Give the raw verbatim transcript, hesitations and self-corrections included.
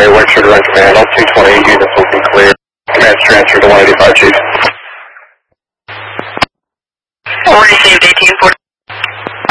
Charlie, what's your direct command? All two twenty units will be clear. Command's transfer to one eighty-five, Chief. Received eighteen forty.